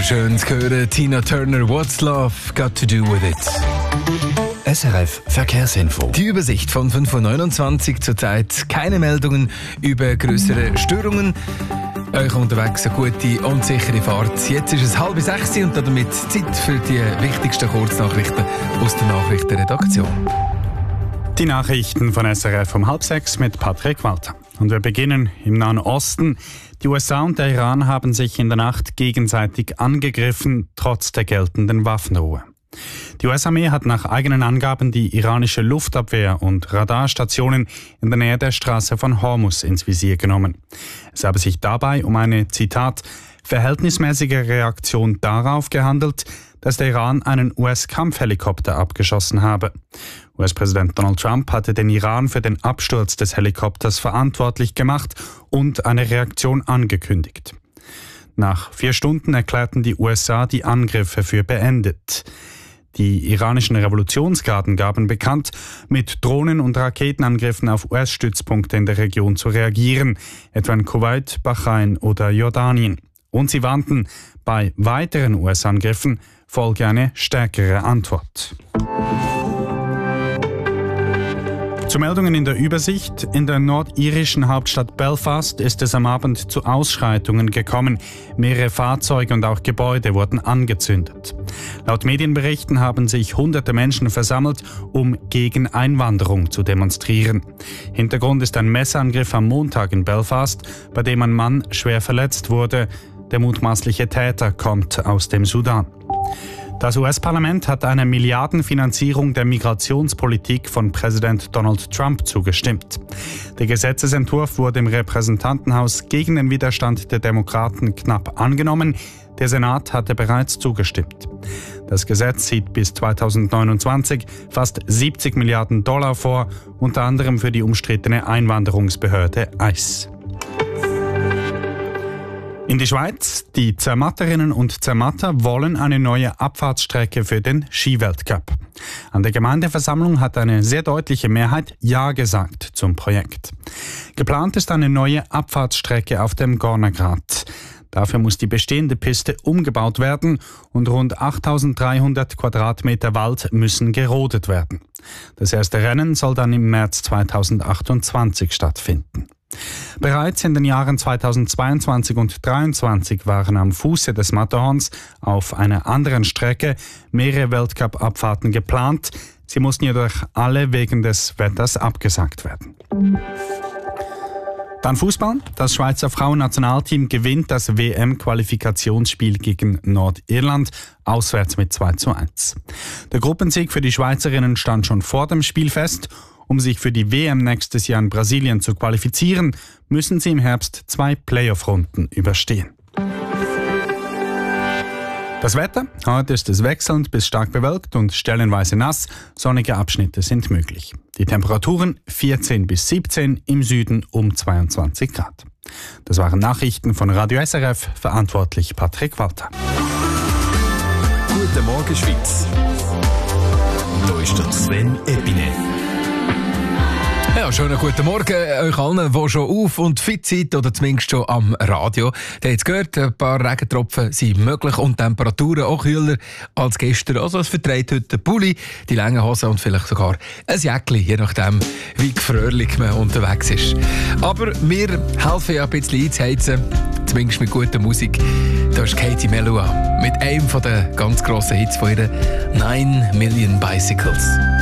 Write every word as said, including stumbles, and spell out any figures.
schön zu hören. Tina Turner, What's Love Got to Do with It? S R F Verkehrsinfo. Die Übersicht von fünf Uhr neunundzwanzig, zurzeit keine Meldungen über größere Störungen. Euch unterwegs eine gute und sichere Fahrt. Jetzt ist es halb sechs und damit Zeit für die wichtigsten Kurznachrichten aus der Nachrichtenredaktion. Die Nachrichten von S R F um halb sechs mit Patrick Walter. Und wir beginnen im Nahen Osten. Die U S A und der Iran haben sich in der Nacht gegenseitig angegriffen, trotz der geltenden Waffenruhe. Die U S-Armee hat nach eigenen Angaben die iranische Luftabwehr und Radarstationen in der Nähe der Straße von Hormuz ins Visier genommen. Es habe sich dabei um eine, Zitat, verhältnismäßige Reaktion darauf gehandelt, dass der Iran einen U S-Kampfhelikopter abgeschossen habe. U S-Präsident Donald Trump hatte den Iran für den Absturz des Helikopters verantwortlich gemacht und eine Reaktion angekündigt. Nach vier Stunden erklärten die U S A die Angriffe für beendet. Die iranischen Revolutionsgarden gaben bekannt, mit Drohnen- und Raketenangriffen auf U S-Stützpunkte in der Region zu reagieren, etwa in Kuwait, Bahrain oder Jordanien. Und sie warnten, bei weiteren U S-Angriffen folge eine stärkere Antwort. Zu Meldungen in der Übersicht. In der nordirischen Hauptstadt Belfast ist es am Abend zu Ausschreitungen gekommen. Mehrere Fahrzeuge und auch Gebäude wurden angezündet. Laut Medienberichten haben sich hunderte Menschen versammelt, um gegen Einwanderung zu demonstrieren. Hintergrund ist ein Messerangriff am Montag in Belfast, bei dem ein Mann schwer verletzt wurde. Der mutmaßliche Täter kommt aus dem Sudan. Das U S-Parlament hat einer Milliardenfinanzierung der Migrationspolitik von Präsident Donald Trump zugestimmt. Der Gesetzesentwurf wurde im Repräsentantenhaus gegen den Widerstand der Demokraten knapp angenommen. Der Senat hatte bereits zugestimmt. Das Gesetz sieht bis zweitausendneunundzwanzig fast siebzig Milliarden Dollar vor, unter anderem für die umstrittene Einwanderungsbehörde I C E. In die Schweiz. Die Zermatterinnen und Zermatter wollen eine neue Abfahrtsstrecke für den Skiweltcup. An der Gemeindeversammlung hat eine sehr deutliche Mehrheit Ja gesagt zum Projekt. Geplant ist eine neue Abfahrtsstrecke auf dem Gornergrat. Dafür muss die bestehende Piste umgebaut werden und rund achttausenddreihundert Quadratmeter Wald müssen gerodet werden. Das erste Rennen soll dann im März zweitausendachtundzwanzig stattfinden. Bereits in den Jahren zweitausendzweiundzwanzig und zweitausenddreiundzwanzig waren am Fuße des Matterhorns auf einer anderen Strecke mehrere Weltcup-Abfahrten geplant. Sie mussten jedoch alle wegen des Wetters abgesagt werden. Dann Fußball. Das Schweizer Frauennationalteam gewinnt das W M-Qualifikationsspiel gegen Nordirland auswärts mit zwei zu eins. Der Gruppensieg für die Schweizerinnen stand schon vor dem Spiel fest. Um sich für die W M nächstes Jahr in Brasilien zu qualifizieren, müssen sie im Herbst zwei Playoff-Runden überstehen. Das Wetter. Heute ist es wechselnd bis stark bewölkt und stellenweise nass. Sonnige Abschnitte sind möglich. Die Temperaturen vierzehn bis siebzehn, im Süden um zweiundzwanzig Grad. Das waren Nachrichten von Radio S R F, verantwortlich Patrick Walter. Guten Morgen Schweiz. Da ist der Sven Epine. Ja, schönen guten Morgen euch allen, die schon auf und fit sind oder zumindest schon am Radio. Ihr habt es gehört, ein paar Regentropfen sind möglich und Temperaturen auch kühler als gestern. Also es verträgt heute den Pulli, die langen Hosen und vielleicht sogar ein Jäckli, je nachdem, wie gefröhlich man unterwegs ist. Aber wir helfen ja ein bisschen einzuheizen, zumindest mit guter Musik. Da ist Katie Melua mit einem der ganz grossen Hits von ihr, Nine Million Bicycles.